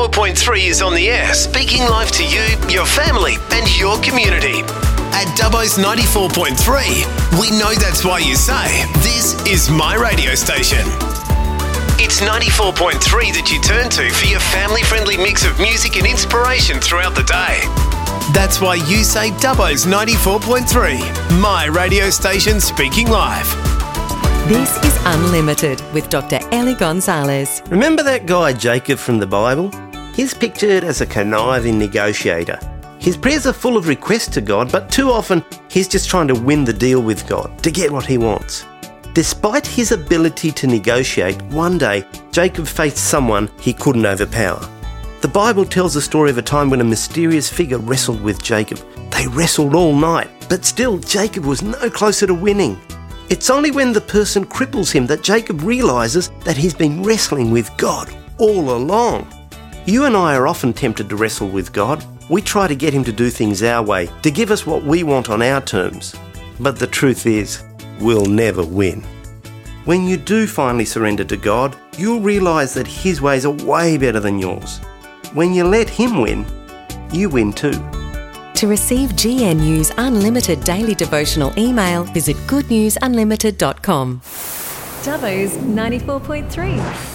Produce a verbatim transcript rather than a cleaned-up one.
ninety-four point three is on the air, speaking live to you, your family and your community. At Dubbo's ninety-four point three, we know that's why you say, this is my radio station. It's ninety-four point three that you turn to for your family-friendly mix of music and inspiration throughout the day. That's why you say Dubbo's ninety-four point three, my radio station speaking live. This is Unlimited with Doctor Ellie Gonzalez. Remember that guy Jacob from the Bible? He's pictured as a conniving negotiator. His prayers are full of requests to God, but too often he's just trying to win the deal with God, to get what he wants. Despite his ability to negotiate, one day Jacob faced someone he couldn't overpower. The Bible tells the story of a time when a mysterious figure wrestled with Jacob. They wrestled all night, but still Jacob was no closer to winning. It's only when the person cripples him that Jacob realises that he's been wrestling with God all along. You and I are often tempted to wrestle with God. We try to get him to do things our way, to give us what we want on our terms. But the truth is, we'll never win. When you do finally surrender to God, you'll realise that his ways are way better than yours. When you let him win, you win too. To receive G N U's unlimited daily devotional email, visit good news unlimited dot com. Dubbo's ninety-four point three.